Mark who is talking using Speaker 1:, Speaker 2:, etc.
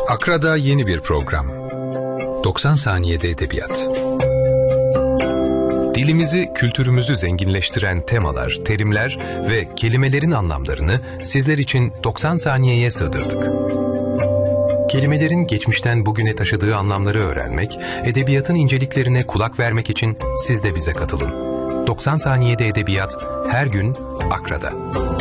Speaker 1: Akra'da yeni bir program. 90 saniyede edebiyat.
Speaker 2: Dilimizi, kültürümüzü zenginleştiren temalar, terimler ve kelimelerin anlamlarını sizler için 90 saniyeye sığdırdık. Kelimelerin geçmişten bugüne taşıdığı anlamları öğrenmek, edebiyatın inceliklerine kulak vermek için siz de bize katılın. 90 saniyede edebiyat her gün Akra'da.